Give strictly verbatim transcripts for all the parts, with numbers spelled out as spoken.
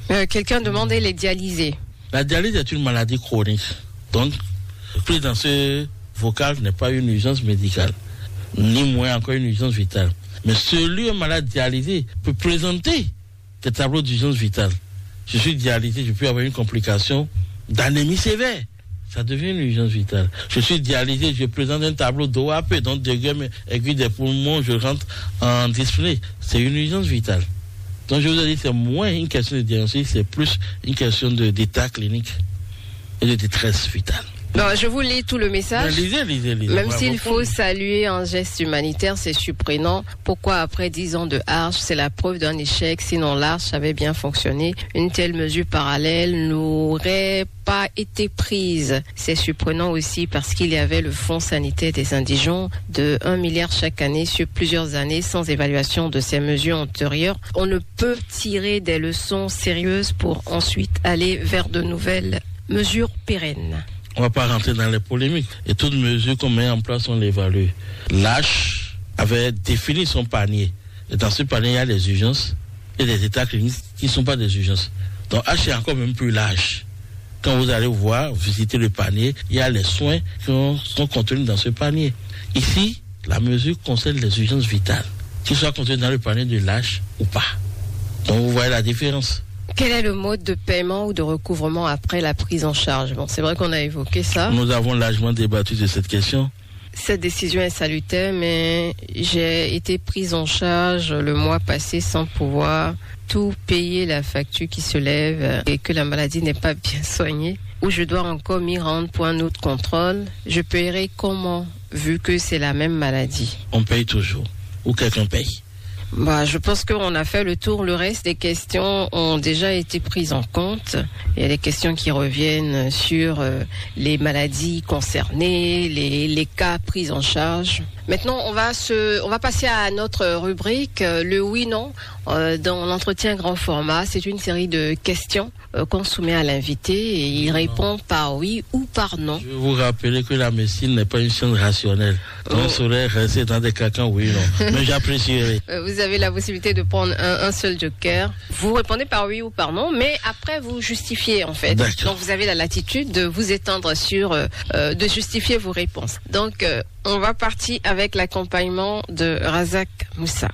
Euh, quelqu'un demandait les dialysés. La dialyse est une maladie chronique. Donc, plus dans ce vocal n'est pas une urgence médicale, ni moins encore une urgence vitale. Mais celui malade dialysé peut présenter des tableaux d'urgence vitale. Je suis dialysé, je peux avoir une complication d'anémie sévère. Ça devient une urgence vitale. Je suis dialysé, je présente un tableau d'O A P, donc de gamme aiguë des poumons, je rentre en dyspnée. C'est une urgence vitale. Donc je vous ai dit, c'est moins une question de diagnostic, c'est plus une question de, d'état clinique et de détresse vitale. Non, je vous lis tout le message. Lisez, lisez, lisez. Même s'il faut saluer un geste humanitaire, c'est surprenant. Pourquoi après dix ans de Arche, c'est la preuve d'un échec. Sinon l'Arche avait bien fonctionné. Une telle mesure parallèle n'aurait pas été prise. C'est surprenant aussi parce qu'il y avait le fonds sanitaire des indigents de un milliard chaque année sur plusieurs années sans évaluation de ces mesures antérieures. On ne peut tirer des leçons sérieuses pour ensuite aller vers de nouvelles mesures pérennes. On ne va pas rentrer dans les polémiques. Et toutes mesures qu'on met en place, on l'évalue. L'H avait défini son panier. Et dans ce panier, il y a des urgences et des états cliniques qui ne sont pas des urgences. Donc H est encore même plus large. Quand vous allez voir, visiter le panier, il y a les soins qui sont contenus dans ce panier. Ici, la mesure concerne les urgences vitales, qu'ils soient contenues dans le panier de l'H ou pas. Donc vous voyez la différence. Quel est le mode de paiement ou de recouvrement après la prise en charge? Bon, c'est vrai qu'on a évoqué ça. Nous avons largement débattu de cette question. Cette décision est salutaire, mais j'ai été prise en charge le mois passé sans pouvoir tout payer la facture qui se lève et que la maladie n'est pas bien soignée, ou je dois encore m'y rendre pour un autre contrôle. Je paierai comment, vu que c'est la même maladie? On paye toujours, ou quelqu'un paye. Bah, je pense qu'on a fait le tour. Le reste des questions ont déjà été prises en compte. Il y a des questions qui reviennent sur euh, les maladies concernées, les, les cas pris en charge. Maintenant, on va se, on va passer à notre rubrique, euh, le oui/non. Euh, dans l'entretien grand format, c'est une série de questions euh, qu'on soumet à l'invité et il non. répond par oui ou par non. Je vais vous rappeler que la médecine n'est pas une science rationnelle. Oh. On saurait rester dans des cacans oui non. Mais j'apprécierais. Vous avez la possibilité de prendre un, un seul joker. Vous répondez par oui ou par non, mais après vous justifiez en fait. D'accord. Donc vous avez la latitude de vous étendre sur, euh, de justifier vos réponses. Donc euh, on va partir avec l'accompagnement de Razak Moussa.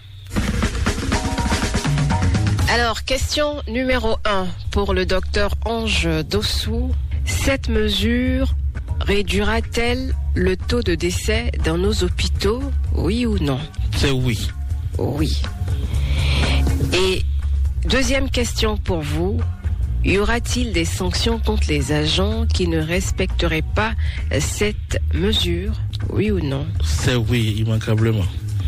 Alors, question numéro un pour le docteur Ange Dossou. Cette mesure réduira-t-elle le taux de décès dans nos hôpitaux, oui ou non? C'est oui. Oui. Et deuxième question pour vous. Y aura-t-il des sanctions contre les agents qui ne respecteraient pas cette mesure, oui ou non? C'est oui, immanquablement.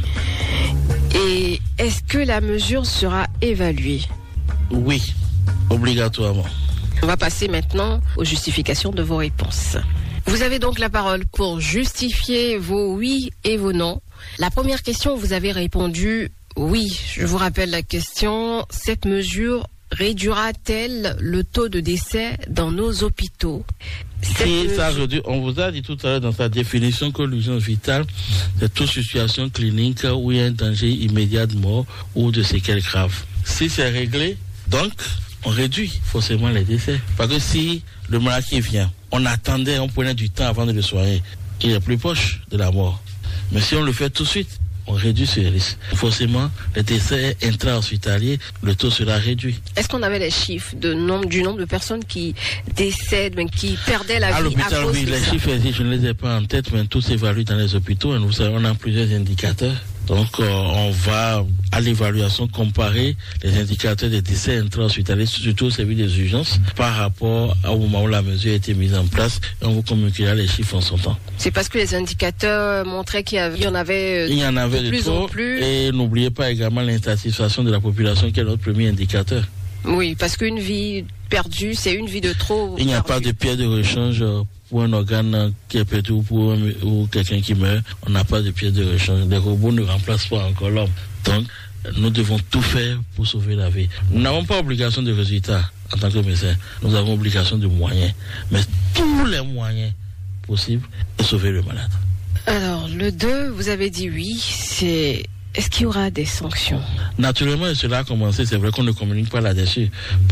Et est-ce que la mesure sera évaluée? Oui, obligatoirement. On va passer maintenant aux justifications de vos réponses. Vous avez donc la parole pour justifier vos oui et vos non. La première question, vous avez répondu oui. Je vous rappelle la question. Cette mesure réduira-t-elle le taux de décès dans nos hôpitaux? Et ça, je dis, on vous a dit tout à l'heure dans sa définition que l'urgence vitale, c'est toute situation clinique où il y a un danger immédiat de mort ou de séquelles graves. Si c'est réglé, donc, on réduit forcément les décès. Parce que si le malade qui vient, on attendait, on prenait du temps avant de le soigner, il est plus proche de la mort. Mais si on le fait tout de suite, on réduit ce risque. Forcément, les décès intra-hospitaliers, le taux sera réduit. Est-ce qu'on avait les chiffres de nombre, du nombre de personnes qui décèdent, mais qui perdaient la à vie l'hôpital, à cause oui, de les ça? chiffres, je ne les ai pas en tête, mais tout s'évalue dans les hôpitaux. Et nous savons, on a plusieurs indicateurs. Donc, euh, on va à l'évaluation comparer les indicateurs des décès intra-hospitaliers, surtout celui des urgences, par rapport au moment où la mesure a été mise en place, et on vous communiquera les chiffres en son temps. C'est parce que les indicateurs montraient qu'il y, avait, il y en avait, il y en avait de, de plus trop, en plus. Et n'oubliez pas également l'insatisfaction de la population, qui est notre premier indicateur. Oui, parce qu'une vie perdue, c'est une vie de trop. Il n'y a perdue. pas de pierre de rechange pour un organe qui est perdu ou pour un, ou quelqu'un qui meurt. On n'a pas de pierre de rechange. Les robots ne remplacent pas encore l'homme. Donc, nous devons tout faire pour sauver la vie. Nous n'avons pas obligation de résultat en tant que médecin. Nous avons obligation de moyens. Mais tous les moyens possibles de sauver le malade. Alors, le deux, vous avez dit oui, c'est... Est-ce qu'il y aura des sanctions? Naturellement, et cela a commencé, c'est vrai qu'on ne communique pas là-dessus.